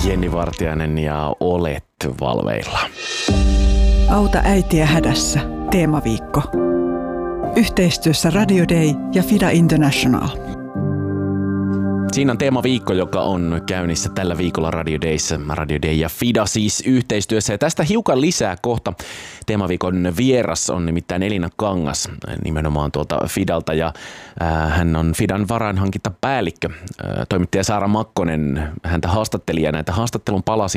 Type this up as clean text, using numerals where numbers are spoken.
Jenni Vartiainen ja olet valveilla. Auta äitiä hädässä. Teemaviikko. Yhteistyössä Radio Day ja FIDA International. Siinä on teemaviikko, joka on käynnissä tällä viikolla Radio Dayssä. Radio Day ja FIDA siis yhteistyössä. Ja tästä hiukan lisää kohta. Teemaviikon vieras on nimittäin Elina Kangas, nimenomaan tuolta FIDAlta. Ja hän on FIDAn varainhankintapäällikkö. Toimittaja Saara Makkonen häntä haastatteli ja näitä haastattelun palasia